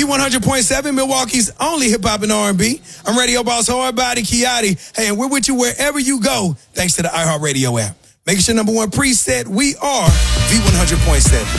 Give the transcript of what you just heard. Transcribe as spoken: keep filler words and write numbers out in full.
one hundred point seven, Milwaukee's only hip-hop and R and B. I'm Radio Boss Hardbody Kiati. Hey, and we're with you wherever you go, thanks to the iHeartRadio app. Make sure number one preset, we are V one hundred point seven.